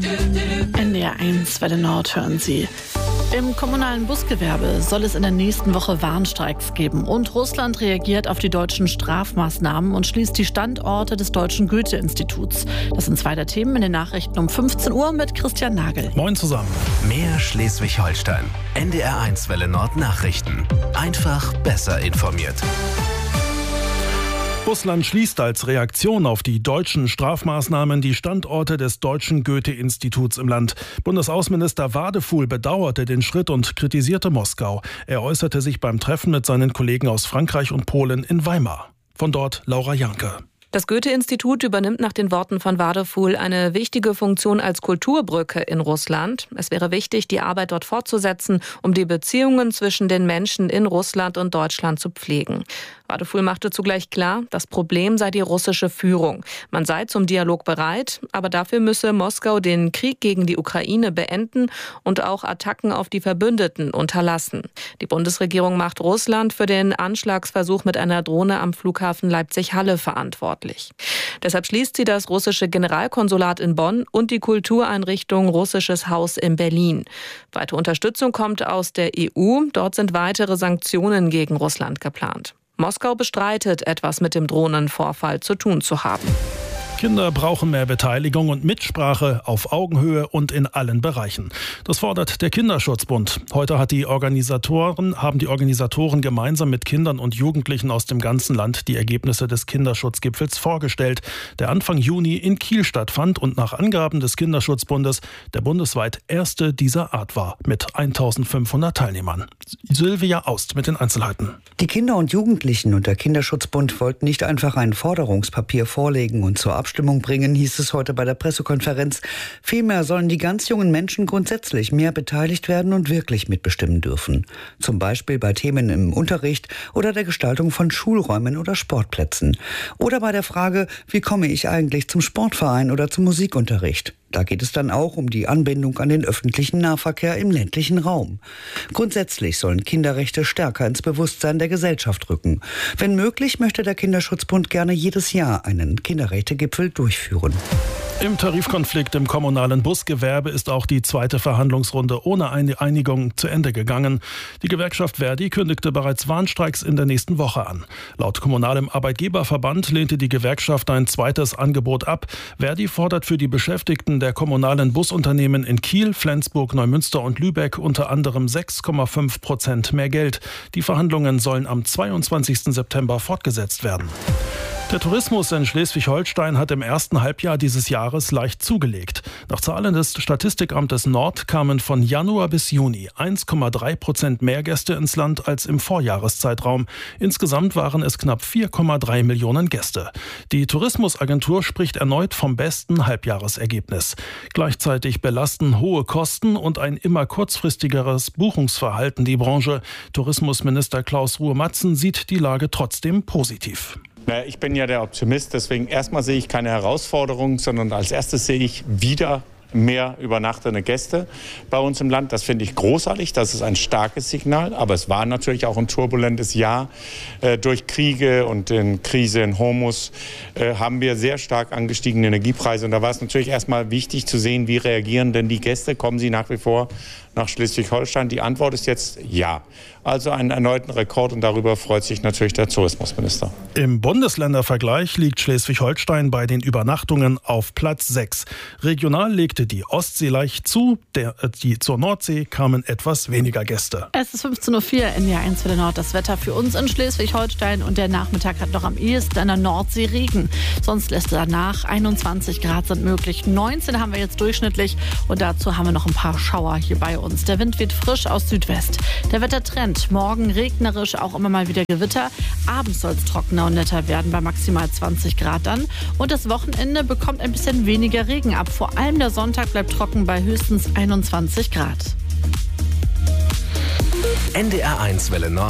NDR 1 Welle Nord hören Sie. Im kommunalen Busgewerbe soll es in der nächsten Woche Warnstreiks geben. Und Russland reagiert auf die deutschen Strafmaßnahmen und schließt die Standorte des Deutschen Goethe-Instituts. Das sind zwei der Themen in den Nachrichten um 15 Uhr mit Christian Nagel. Moin zusammen. Mehr Schleswig-Holstein. NDR 1 Welle Nord Nachrichten. Einfach besser informiert. Russland schließt als Reaktion auf die deutschen Strafmaßnahmen die Standorte des Deutschen Goethe-Instituts im Land. Bundesaußenminister Wadefuhl bedauerte den Schritt und kritisierte Moskau. Er äußerte sich beim Treffen mit seinen Kollegen aus Frankreich und Polen in Weimar. Von dort Laura Janke. Das Goethe-Institut übernimmt nach den Worten von Wadefuhl eine wichtige Funktion als Kulturbrücke in Russland. Es wäre wichtig, die Arbeit dort fortzusetzen, um die Beziehungen zwischen den Menschen in Russland und Deutschland zu pflegen. Wadefuhl machte zugleich klar, das Problem sei die russische Führung. Man sei zum Dialog bereit, aber dafür müsse Moskau den Krieg gegen die Ukraine beenden und auch Attacken auf die Verbündeten unterlassen. Die Bundesregierung macht Russland für den Anschlagsversuch mit einer Drohne am Flughafen Leipzig-Halle verantwortlich. Deshalb schließt sie das russische Generalkonsulat in Bonn und die Kultureinrichtung Russisches Haus in Berlin. Weitere Unterstützung kommt aus der EU. Dort sind weitere Sanktionen gegen Russland geplant. Moskau bestreitet, etwas mit dem Drohnenvorfall zu tun zu haben. Kinder brauchen mehr Beteiligung und Mitsprache auf Augenhöhe und in allen Bereichen. Das fordert der Kinderschutzbund. Heute haben die Organisatoren gemeinsam mit Kindern und Jugendlichen aus dem ganzen Land die Ergebnisse des Kinderschutzgipfels vorgestellt, der Anfang Juni in Kiel stattfand und nach Angaben des Kinderschutzbundes der bundesweit erste dieser Art war, mit 1500 Teilnehmern. Sylvia Aust mit den Einzelheiten. Die Kinder und Jugendlichen und der Kinderschutzbund wollten nicht einfach ein Forderungspapier vorlegen und zur Abstimmung bringen, hieß es heute bei der Pressekonferenz. Vielmehr sollen die ganz jungen Menschen grundsätzlich mehr beteiligt werden und wirklich mitbestimmen dürfen. Zum Beispiel bei Themen im Unterricht oder der Gestaltung von Schulräumen oder Sportplätzen. Oder bei der Frage, wie komme ich eigentlich zum Sportverein oder zum Musikunterricht? Da geht es dann auch um die Anbindung an den öffentlichen Nahverkehr im ländlichen Raum. Grundsätzlich sollen Kinderrechte stärker ins Bewusstsein der Gesellschaft rücken. Wenn möglich, möchte der Kinderschutzbund gerne jedes Jahr einen Kinderrechtegipfel durchführen. Im Tarifkonflikt im kommunalen Busgewerbe ist auch die zweite Verhandlungsrunde ohne eine Einigung zu Ende gegangen. Die Gewerkschaft Verdi kündigte bereits Warnstreiks in der nächsten Woche an. Laut kommunalem Arbeitgeberverband lehnte die Gewerkschaft ein zweites Angebot ab. Verdi fordert für die Beschäftigten der kommunalen Busunternehmen in Kiel, Flensburg, Neumünster und Lübeck unter anderem 6,5% mehr Geld. Die Verhandlungen sollen am 22. September fortgesetzt werden. Der Tourismus in Schleswig-Holstein hat im ersten Halbjahr dieses Jahres leicht zugelegt. Nach Zahlen des Statistikamtes Nord kamen von Januar bis Juni 1,3% mehr Gäste ins Land als im Vorjahreszeitraum. Insgesamt waren es knapp 4,3 Millionen Gäste. Die Tourismusagentur spricht erneut vom besten Halbjahresergebnis. Gleichzeitig belasten hohe Kosten und ein immer kurzfristigeres Buchungsverhalten die Branche. Tourismusminister Klaus Ruhe-Matzen sieht die Lage trotzdem positiv. Ich bin ja der Optimist, deswegen erstmal sehe ich keine Herausforderung, sondern als erstes sehe ich wieder mehr übernachtende Gäste bei uns im Land. Das finde ich großartig, das ist ein starkes Signal, aber es war natürlich auch ein turbulentes Jahr. Durch Kriege und den Krise in Hormuz haben wir sehr stark angestiegene Energiepreise und da war es natürlich erstmal wichtig zu sehen, wie reagieren denn die Gäste, kommen sie nach wie vor nach Schleswig-Holstein? Die Antwort ist jetzt ja. Also einen erneuten Rekord und darüber freut sich natürlich der Tourismusminister. Im Bundesländervergleich liegt Schleswig-Holstein bei den Übernachtungen auf Platz 6. Regional legte die Ostsee leicht zu, zur Nordsee kamen etwas weniger Gäste. Es ist 15.04 Uhr, NDR 1 Welle Nord. Das Wetter für uns in Schleswig-Holstein und der Nachmittag hat noch am ehesten an der Nordsee Regen. Sonst lässt danach 21 Grad sind möglich. 19 haben wir jetzt durchschnittlich und dazu haben wir noch ein paar Schauer hier bei uns. Der Wind weht frisch aus Südwest. Der Wettertrend morgen regnerisch, auch immer mal wieder Gewitter. Abends soll es trockener und netter werden bei maximal 20 Grad dann. Und das Wochenende bekommt ein bisschen weniger Regen ab. Vor allem der Sonntag bleibt trocken bei höchstens 21 Grad. NDR 1 Welle Nord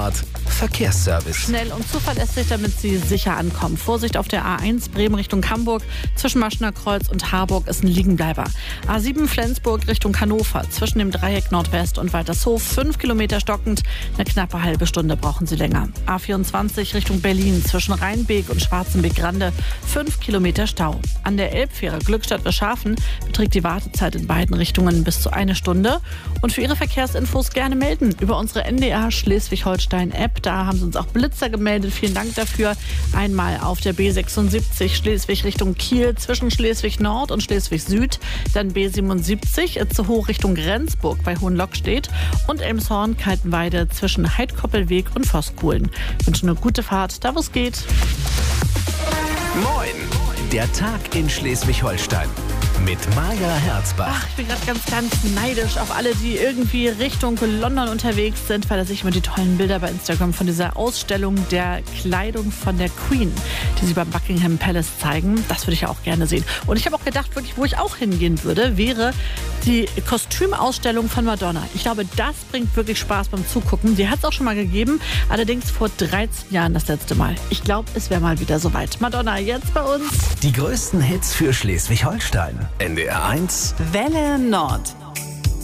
Verkehrsservice. Schnell und zuverlässig, damit Sie sicher ankommen. Vorsicht auf der A1 Bremen Richtung Hamburg. Zwischen Maschener Kreuz und Harburg ist ein Liegenbleiber. A7 Flensburg Richtung Hannover. Zwischen dem Dreieck Nordwest und Waltershof 5 Kilometer stockend. Eine knappe halbe Stunde brauchen Sie länger. A24 Richtung Berlin. Zwischen Rheinbeek und Schwarzenbeck-Grande 5 Kilometer Stau. An der Elbfähre Glückstadt-Wischhafen beträgt die Wartezeit in beiden Richtungen bis zu 1 Stunde. Und für Ihre Verkehrsinfos gerne melden über unsere NDR Schleswig-Holstein-App. Da haben Sie uns auch Blitzer gemeldet. Vielen Dank dafür. Einmal auf der B76 Schleswig Richtung Kiel zwischen Schleswig-Nord und Schleswig-Süd. Dann B77 Itzehoe Richtung Rendsburg bei Hohenlockstedt. Und Elmshorn-Kaltenweide zwischen Heidkoppelweg und Voskuhlen. Ich wünsche eine gute Fahrt, da wo es geht. Moin! Der Tag in Schleswig-Holstein. Mit Maja Herzbach. Ach, ich bin gerade ganz neidisch auf alle, die irgendwie Richtung London unterwegs sind, weil da sehe ich immer die tollen Bilder bei Instagram von dieser Ausstellung der Kleidung von der Queen, die sie beim Buckingham Palace zeigen. Das würde ich ja auch gerne sehen. Und ich habe auch gedacht, wirklich, wo ich auch hingehen würde, wäre die Kostümausstellung von Madonna. Ich glaube, das bringt wirklich Spaß beim Zugucken. Die hat es auch schon mal gegeben, allerdings vor 13 Jahren das letzte Mal. Ich glaube, es wäre mal wieder soweit. Madonna jetzt bei uns. Die größten Hits für Schleswig-Holstein. NDR 1. Welle Nord.